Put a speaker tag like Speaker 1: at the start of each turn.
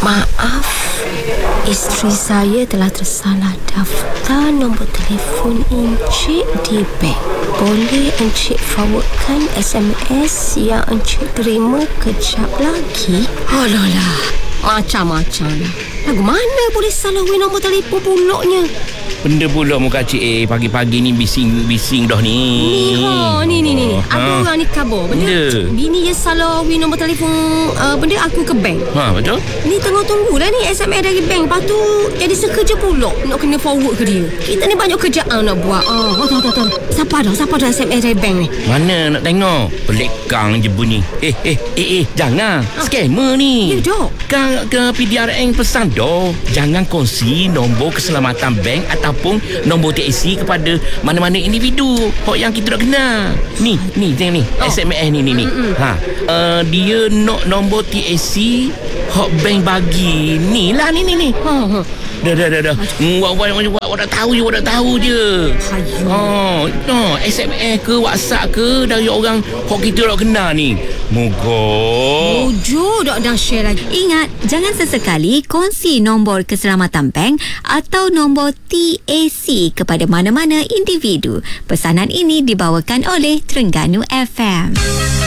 Speaker 1: Maaf, isteri saya telah tersalah daftar nombor telefon Encik di bank. Boleh Encik forwardkan SMS yang Encik terima kejap lagi? Alah, macam-macam. Lagu mana boleh salah nombor telefon pulaknya?
Speaker 2: Benda pula muka cik pagi-pagi ni bising dah ni.
Speaker 1: Ni. Ada orang ni khabar. Benda bini je salah nombor telefon benda aku ke bank.
Speaker 2: Betul?
Speaker 1: Ni tengah tunggu dah ni SMS dari bank. Lepas tu jadi sekerja pula nak kena forward ke dia. Kita ni banyak kerjaan nak buat. Tahu. Siapa dah SMS dari bank ni?
Speaker 2: Mana nak tengok? Pelekang je bunyi. Jangan. Scammer ni.
Speaker 1: Ya dok.
Speaker 2: Kang ke PDRN pesan dah. Jangan kongsi nombor keselamatan bank ataupun nombor TAC kepada mana-mana individu yang kita dah kenal. Ni tengok ni. SMS ni. Dia nak nombor TAC bank bagi. Ni. Dah. Awak dah tahu je. SMS ke WhatsApp ke dari orang kita dah kenal ni. Moga
Speaker 1: Jujur dah share lagi.
Speaker 3: Ingat, jangan sesekali kongsi nombor keselamatan bank atau nombor TAC kepada mana-mana individu. Pesanan ini dibawakan oleh Terengganu FM.